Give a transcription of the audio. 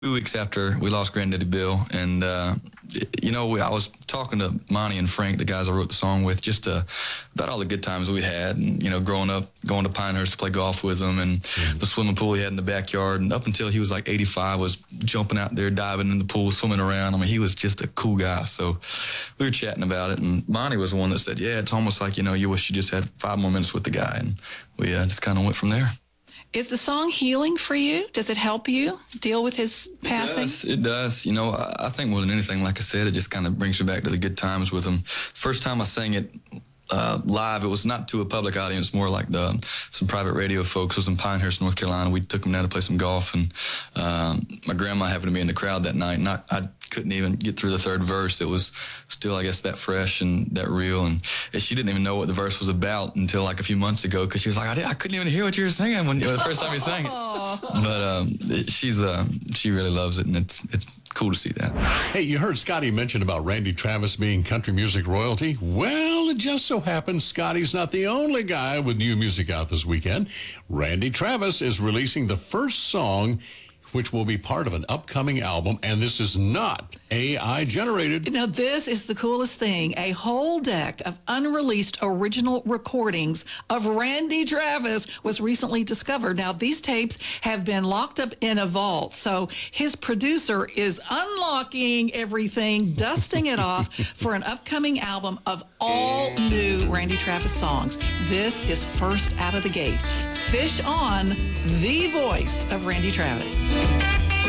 2 weeks after we lost Granddaddy Bill, and I was talking to Monty and Frank, the guys I wrote the song with, just about all the good times we had, and growing up, going to Pinehurst to play golf with him, and the swimming pool he had in the backyard, and up until he was like 85, was jumping out there, diving in the pool, swimming around. I mean, he was just a cool guy. So we were chatting about it, and Monty was the one that said, "Yeah, it's almost like you wish you just had 5 more minutes with the guy," and we just kind of went from there. Is the song healing for you? Does it help you deal with his passing? It does. I think more than anything, like I said, it just kind of brings you back to the good times with him. First time I sang it live, it was not to a public audience, more like some private radio folks. It was in Pinehurst, North Carolina. We took him down to play some golf, and my grandma happened to be in the crowd that night, and I couldn't even get through the third verse. It was still, I guess, that fresh and that real, and she didn't even know what the verse was about until like a few months ago, because she was like, I couldn't even hear what you were singing when the first time you sang it. But she really loves it, and it's cool to see that. Hey, you heard Scotty mention about Randy Travis being country music royalty. Well, it just so happens Scotty's not the only guy with new music out this weekend. Randy Travis is releasing the first song which will be part of an upcoming album, and this is not AI generated. Now, this is the coolest thing. A whole deck of unreleased original recordings of Randy Travis was recently discovered. Now, these tapes have been locked up in a vault, so his producer is unlocking everything, dusting it off for an upcoming album of all new Randy Travis songs. This is first out of the gate. Fish on, the voice of Randy Travis.